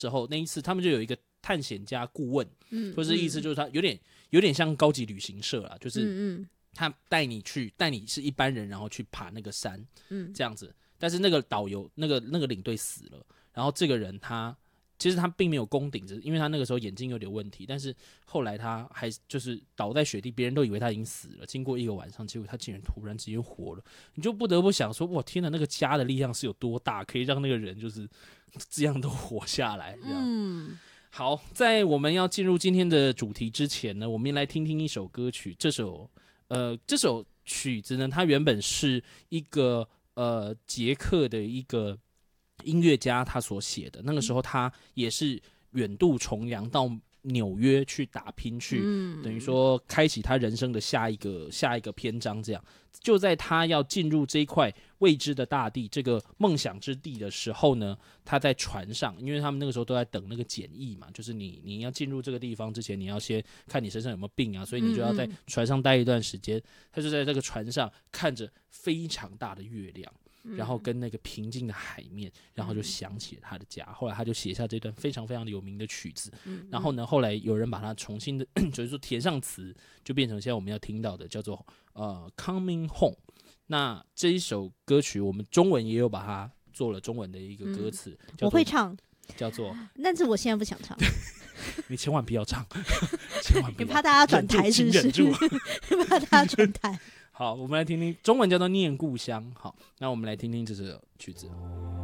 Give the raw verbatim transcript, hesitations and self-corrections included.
之后那一次，他们就有一个探险家顾问， 嗯， 或是意思就是他有点有点像高级旅行社啦，就是嗯嗯他带你去，带你是一般人，然后去爬那个山， 嗯， 这样子。但是那个导游，那个那个领队死了，然后这个人他其实他并没有攻顶，只是因为他那个时候眼睛有点问题，但是后来他还就是倒在雪地，别人都以为他已经死了。经过一个晚上，结果他竟然突然之间活了，你就不得不想说，哇，天哪，那个家的力量是有多大，可以让那个人就是这样都活下来。这样，嗯，好，在我们要进入今天的主题之前呢，我们来听听一首歌曲。这首呃，这首曲子呢，它原本是一个呃捷克的一个音乐家他所写的，那个时候他也是远渡重洋到纽约去打拼，去、嗯、等于说开启他人生的下一个下一个篇章。这样，就在他要进入这一块未知的大地，这个梦想之地的时候呢，他在船上，因为他们那个时候都在等那个检疫嘛，就是你你要进入这个地方之前，你要先看你身上有没有病啊，所以你就要在船上待一段时间。他就在这个船上看着非常大的月亮，然后跟那个平静的海面，然后就想起了他的家。后来他就写下这段非常非常有名的曲子。然后呢，后来有人把它重新的，就是说填上词，就变成现在我们要听到的叫做呃 Coming Home。那这一首歌曲，我们中文也有把它做了中文的一个歌词， 嗯、我会唱， 叫做， 但是我现在不想唱。 你千万不要唱，千万不要， 你怕大家转台是不是？ 忍住， 你怕大家转台。 好，我们来听听中文叫做《念故乡》。好，那我们来听听这首曲子。